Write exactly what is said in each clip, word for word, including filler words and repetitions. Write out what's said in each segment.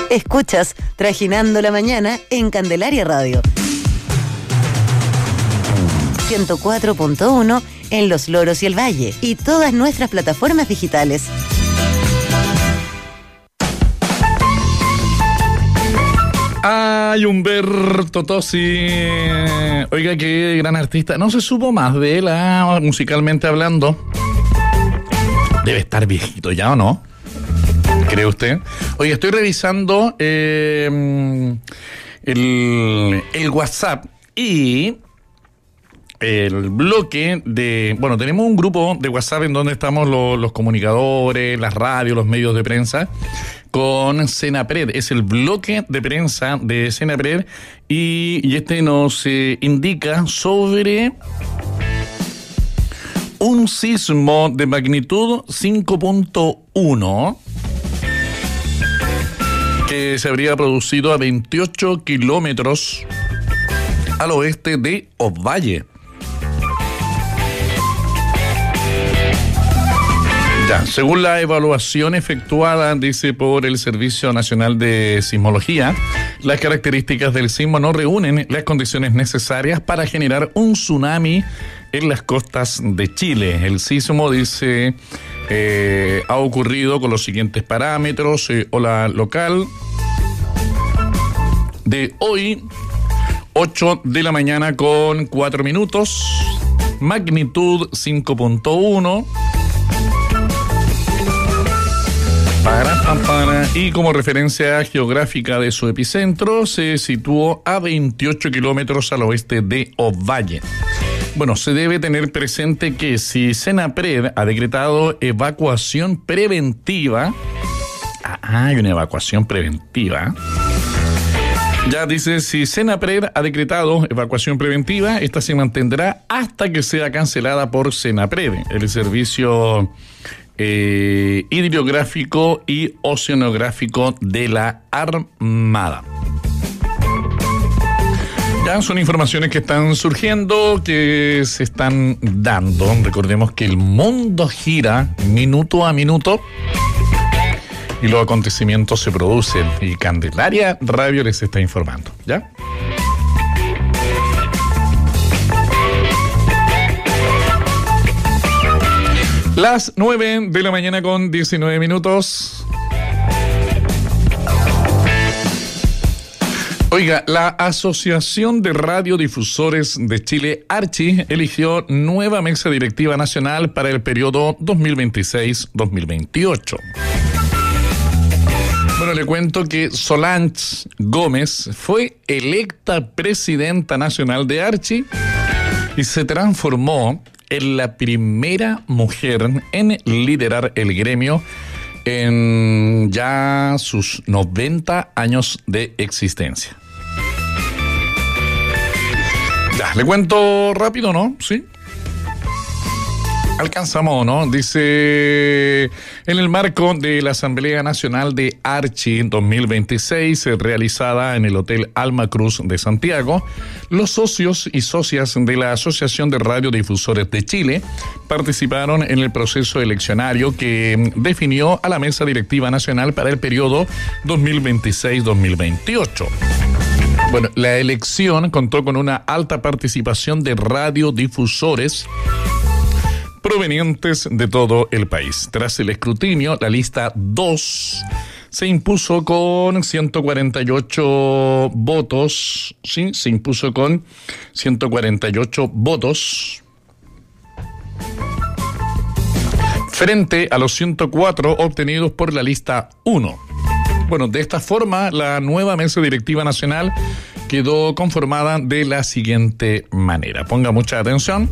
Escuchas Trajinando la Mañana en Candelaria Radio. ciento cuatro punto uno en Los Loros y el Valle y todas nuestras plataformas digitales. Ay, Humberto Tozzi. Oiga, qué gran artista. No se supo más de él, ah, musicalmente hablando. Debe estar viejito ya, ¿o no? ¿Cree usted? Oye, estoy revisando eh, el, el WhatsApp y el bloque de... Bueno, tenemos un grupo de WhatsApp en donde estamos los, los comunicadores, las radios, los medios de prensa con Senapred. Es el bloque de prensa de Senapred y, y este nos eh, indica sobre un sismo de magnitud cinco punto uno que se habría producido a veintiocho kilómetros al oeste de Ovalle. Ya, según la evaluación efectuada, dice, por el Servicio Nacional de Sismología, las características del sismo no reúnen las condiciones necesarias para generar un tsunami en las costas de Chile. El sismo, dice, eh, ha ocurrido con los siguientes parámetros: eh, ola local de hoy, ocho de la mañana con cuatro minutos, magnitud cinco punto uno. Para, para, para. Y como referencia geográfica de su epicentro, se situó a veintiocho kilómetros al oeste de Ovalle. Bueno, se debe tener presente que si Senapred ha decretado evacuación preventiva, ah, hay una evacuación preventiva. Ya dice, si Senapred ha decretado evacuación preventiva, esta se mantendrá hasta que sea cancelada por Senapred, el servicio eh, hidrográfico y oceanográfico de la Armada. Ya son informaciones que están surgiendo, que se están dando. Recordemos que el mundo gira minuto a minuto y los acontecimientos se producen, y Candelaria Radio les está informando, ¿ya? Las nueve de la mañana con diecinueve minutos. Oiga, la Asociación de Radiodifusores de Chile, ARCHI, eligió nueva mesa directiva nacional para el periodo dos mil veintiséis dos mil veintiocho. Bueno, le cuento que Solange Gómez fue electa presidenta nacional de ARCHI y se transformó en la primera mujer en liderar el gremio en ya sus noventa años de existencia. Ya, le cuento rápido, ¿no? Sí. Alcanzamos, ¿no? Dice, en el marco de la Asamblea Nacional de ARCHI dos mil veintiséis, realizada en el Hotel Alma Cruz de Santiago, los socios y socias de la Asociación de Radiodifusores de Chile participaron en el proceso eleccionario que definió a la Mesa Directiva Nacional para el periodo dos mil veintiséis dos mil veintiocho. Bueno, la elección contó con una alta participación de radiodifusores provenientes de todo el país. Tras el escrutinio, la lista dos se impuso con ciento cuarenta y ocho votos, sí, se impuso con ciento cuarenta y ocho votos frente a los ciento cuatro obtenidos por la lista uno. Bueno, de esta forma, la nueva mesa directiva nacional quedó conformada de la siguiente manera. Ponga mucha atención.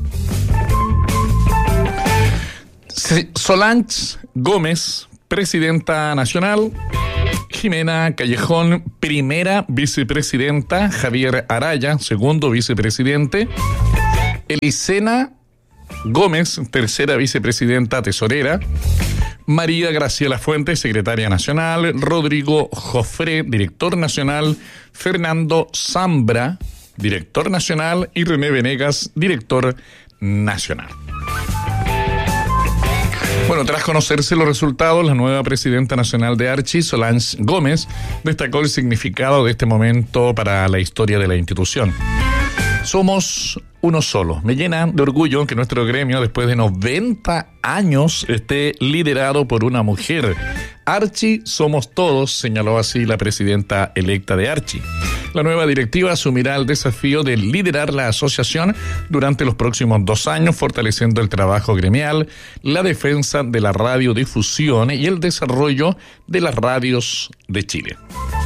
Solange Gómez, presidenta nacional. Jimena Callejón, primera vicepresidenta. Javier Araya, segundo vicepresidente. Elisena Gómez, tercera vicepresidenta tesorera. María Graciela Fuentes, secretaria nacional. Rodrigo Jofré, director nacional. Fernando Zambra, director nacional. Y René Venegas, director nacional. Bueno, tras conocerse los resultados, la nueva presidenta nacional de Archi, Solange Gómez, destacó el significado de este momento para la historia de la institución. Somos uno solo. Me llena de orgullo que nuestro gremio, después de noventa años, esté liderado por una mujer. Archi somos todos, señaló así la presidenta electa de Archi. La nueva directiva asumirá el desafío de liderar la asociación durante los próximos dos años, fortaleciendo el trabajo gremial, la defensa de la radiodifusión y el desarrollo de las radios de Chile.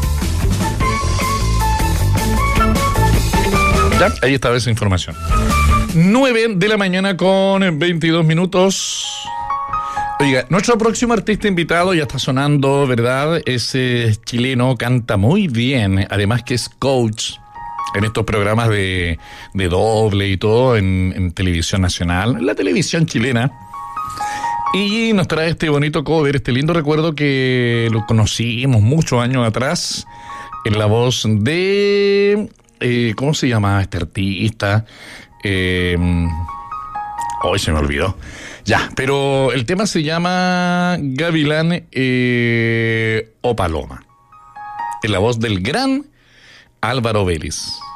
Ya, ahí estaba esa información. nueve de la mañana con veintidós minutos. Oiga, nuestro próximo artista invitado ya está sonando, ¿verdad? Ese chileno, canta muy bien, además que es coach en estos programas de, de doble y todo en, en televisión nacional, en la televisión chilena. Y nos trae este bonito cover, este lindo recuerdo que lo conocimos muchos años atrás, en la voz de... Eh, ¿Cómo se llama este artista? Eh, hoy se me olvidó. Ya, pero el tema se llama Gavilán eh, o Paloma. En la voz del gran Álvaro Vélez.